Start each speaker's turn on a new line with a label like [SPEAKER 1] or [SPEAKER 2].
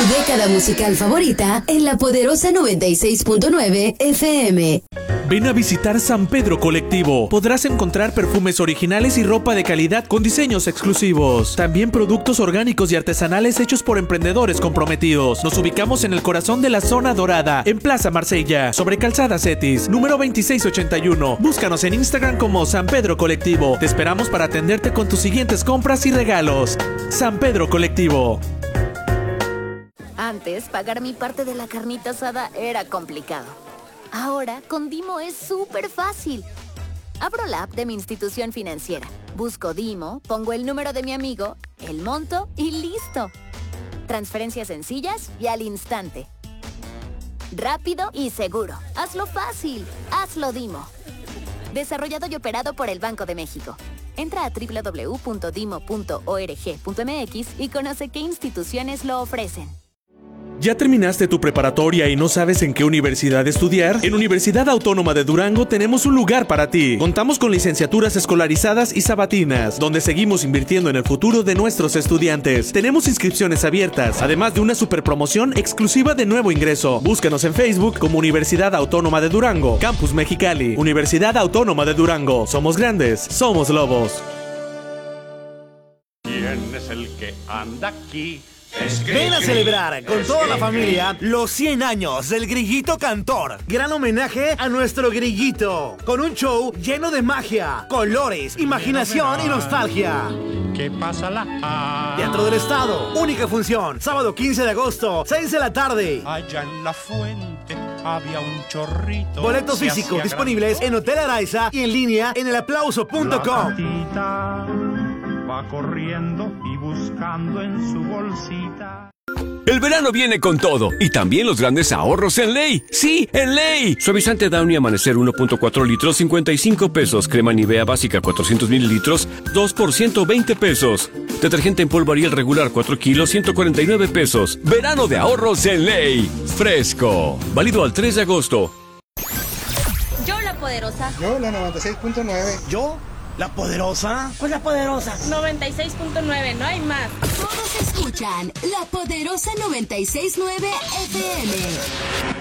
[SPEAKER 1] Tu década musical favorita en La Poderosa 96.9 FM.
[SPEAKER 2] Ven a visitar San Pedro Colectivo. Podrás encontrar perfumes originales y ropa de calidad con diseños exclusivos. También productos orgánicos y artesanales hechos por emprendedores comprometidos. Nos ubicamos en el corazón de la zona dorada, en Plaza Marsella, sobre Calzada Cetis, número 2681. Búscanos en Instagram como San Pedro Colectivo. Te esperamos para atenderte con tus siguientes compras y regalos. San Pedro Colectivo.
[SPEAKER 3] Antes, pagar mi parte de la carnita asada era complicado. Ahora, con Dimo es súper fácil. Abro la app de mi institución financiera, busco Dimo, pongo el número de mi amigo, el monto y listo. Transferencias sencillas y al instante. Rápido y seguro. Hazlo fácil. Hazlo Dimo. Desarrollado y operado por el Banco de México. Entra a www.dimo.org.mx y conoce qué instituciones lo ofrecen.
[SPEAKER 2] ¿Ya terminaste tu preparatoria y no sabes en qué universidad estudiar? En Universidad Autónoma de Durango tenemos un lugar para ti. Contamos con licenciaturas escolarizadas y sabatinas, donde seguimos invirtiendo en el futuro de nuestros estudiantes. Tenemos inscripciones abiertas, además de una superpromoción exclusiva de nuevo ingreso. Búscanos en Facebook como Universidad Autónoma de Durango, Campus Mexicali. Universidad Autónoma de Durango. Somos grandes, somos lobos.
[SPEAKER 4] ¿Quién es el que anda aquí?
[SPEAKER 5] Ven a celebrar con toda la familia los 100 años del Grillito Cantor. Gran homenaje a nuestro grillito, con un show lleno de magia, colores, imaginación y nostalgia.
[SPEAKER 4] ¿Qué pasa la?
[SPEAKER 5] Teatro del Estado, única función, sábado 15 de agosto, 6 de la tarde.
[SPEAKER 4] Allá en la fuente había un chorrito.
[SPEAKER 5] Boletos físicos disponibles en Hotel Araiza y en línea en elaplauso.com.
[SPEAKER 4] Va corriendo y buscando en su bolsita.
[SPEAKER 6] El verano viene con todo y también los grandes ahorros en Ley. ¡Sí, en Ley! Suavizante Downy Amanecer 1.4 litros, 55 pesos. Crema Nivea básica 400 mililitros, 2 por 120 pesos. Detergente en polvo Ariel regular 4 kilos, 149 pesos. Verano de ahorros en Ley. Fresco. Válido al 3 de agosto.
[SPEAKER 7] Yo la poderosa.
[SPEAKER 8] Yo la 96.9.
[SPEAKER 5] Yo la poderosa.
[SPEAKER 7] Pues la poderosa. 96.9, no hay más.
[SPEAKER 1] Todos escuchan La Poderosa 96.9 FM.